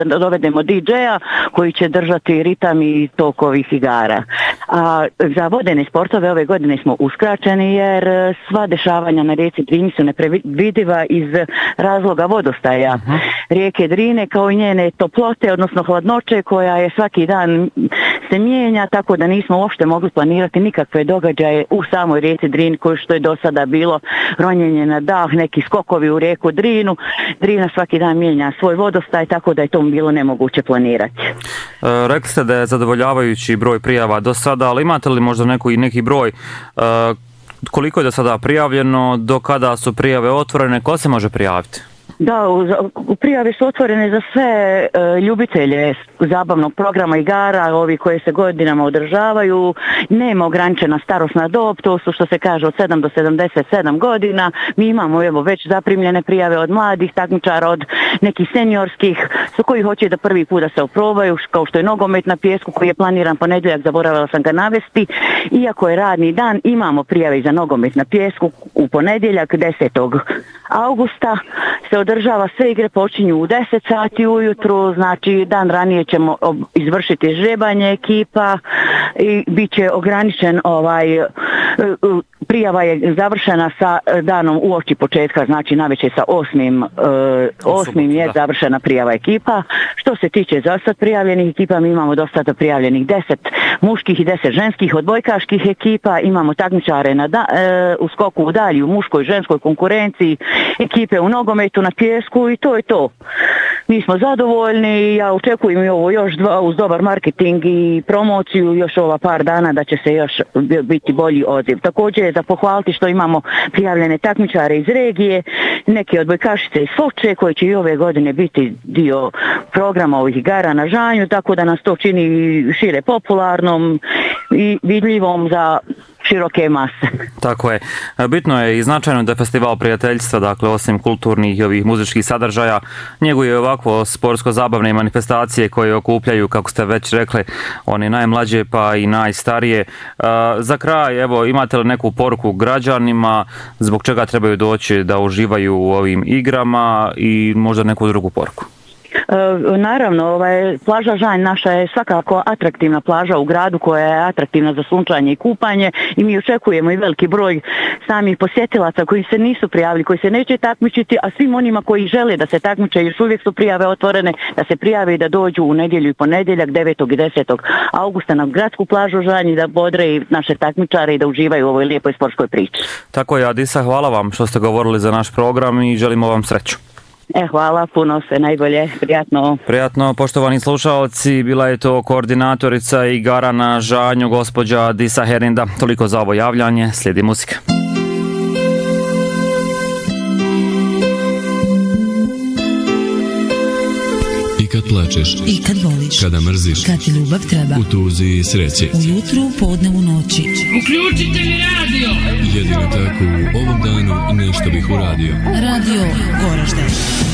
dovedemo DJ-a koji će držati ritam i tok ovih igara. A za vodene sportove ove godine smo uskraćeni jer sva dešavanja na rijeci Drini su nepredvidiva iz razloga vodostaja rijeke Drine kao i njene toplote, odnosno hladnoće koja je svaki dan se mijenja, tako da nismo uopšte mogli planirati nikakve događaje u samoj rijeci Drini koje što je do sada bilo ronjenje na dah, neki skokovi u rijeku Drinu. Drina svaki dan mijenja svoj vodostaj, tako da je to bilo nemoguće planirati. Rekli ste da je zadovoljavajući broj prijava do sada, ali imate li možda neki broj koliko je do sada prijavljeno, do kada su prijave otvorene, ko se može prijaviti? Da, prijave su otvorene za sve ljubitelje zabavnog programa igara, ovi koje se godinama održavaju. Nema ograničena starosna dob, to su što se kaže od 7 do 77 godina. Mi imamo evo već zaprimljene prijave od mladih takmičara, od nekih seniorskih, su koji hoće da prvi put da se oprobaju, kao što je nogomet na pijesku koji je planiran ponedjeljak, zaboravila sam ga navesti. Iako je radni dan, imamo prijave za nogomet na pijesku u ponedjeljak 10. augusta. Se održava, sve igre počinju u 10 sati ujutru, znači dan ranije ćemo izvršiti žrebanje ekipa i bit će ograničen prijava je završena sa danom uoči početka, znači navečer sa 8. je završena prijava ekipa. Što se tiče za sad prijavljenih ekipa, mi imamo do sada prijavljenih 10 muških i 10 ženskih odbojkaških ekipa, imamo takmičare u skoku u dalji, u muškoj i ženskoj konkurenciji, ekipe u nogometu na pijesku i to je to. Mi smo zadovoljni, ja očekujem i ovo još uz dobar marketing i promociju još ova par dana da će se još biti bolji odziv. Također je za pohvaliti što imamo prijavljene takmičare iz regije, neke odbojkašice iz Foče koje će i ove godine biti dio programa ovih igara na Žanju, tako da nas to čini šire popularnom i vidljivom za široke mase. Tako je. Bitno je i značajno da je festival prijateljstva, dakle osim kulturnih i ovih muzičkih sadržaja, njeguje ovakvo sportsko-zabavne manifestacije koje okupljaju, kako ste već rekli, one najmlađe pa i najstarije. Za kraj, evo, imate li neku poruku građanima zbog čega trebaju doći da uživaju u ovim igrama i možda neku drugu poruku? Naravno, plaža Žanj naša je svakako atraktivna plaža u gradu koja je atraktivna za sunčanje i kupanje i mi očekujemo i veliki broj samih posjetilaca koji se nisu prijavili, koji se neće takmičiti, a svim onima koji žele da se takmiče još uvijek su prijave otvorene, da se prijave i da dođu u nedjelju i ponedjeljak 9. i 10. augusta na gradsku plažu Žanj i da bodre i naše takmičare i da uživaju u ovoj lijepoj sportskoj priči. Tako je, Adisa, hvala vam što ste govorili za naš program i želimo vam sreću. Hvala, puno sve najbolje, prijatno. Prijatno, poštovani slušalci, bila je to koordinatorica igara na Žanju, gospođa Adisa Herinda. Toliko za ovo javljanje, slijedi muzika. I kad plačeš, i kad voliš, kada mrziš, kad ti ljubav treba, u tuzi i sreći, ujutru, podnevu, noći. Uključite mi radio! Jedino tako u ovom danu nešto bih uradio. Radio Goražde.